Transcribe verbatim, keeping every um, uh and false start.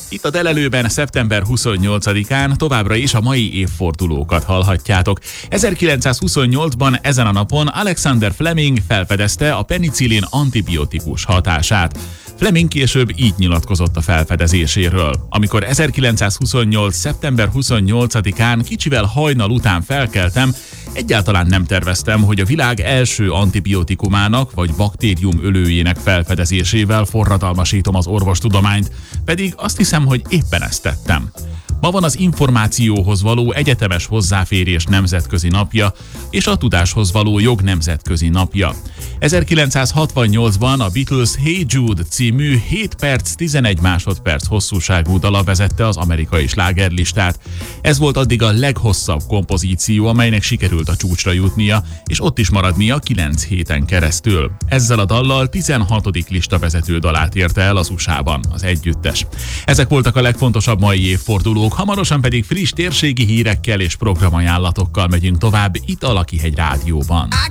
Itt a Delelőben szeptember huszonnyolcadikán továbbra is a mai évfordulókat hallhatjátok. ezerkilencszázhuszonnyolcban ezen a napon Alexander Fleming felfedezte a penicillin antibiotikus hatását. Fleming később így nyilatkozott a felfedezéséről. Amikor ezerkilencszázhuszonnyolc. szeptember huszonnyolcadikán kicsivel hajnal után felkeltem, egyáltalán nem terveztem, hogy a világ első antibiotikumának vagy baktérium ölőjének felfedezésével forradalmasítom az orvostudományt, pedig azt hiszem, hogy éppen ezt tettem. Ma van az információhoz való egyetemes hozzáférés nemzetközi napja és a tudáshoz való jog nemzetközi napja. ezerkilencszázhatvannyolcban a Beatles Hey Jude című hét perc tizenegy másodperc hosszúságú dala vezette az amerikai slágerlistát. Ez volt addig a leghosszabb kompozíció, amelynek sikerült a csúcsra jutnia, és ott is maradnia kilenc héten keresztül. Ezzel a dallal tizenhatodik listavezető dalát érte el az u es á-ban az együttes. Ezek voltak a legfontosabb mai évfordulók, hamarosan pedig friss térségi hírekkel és programajánlatokkal megyünk tovább itt a Lakihegy Rádióban.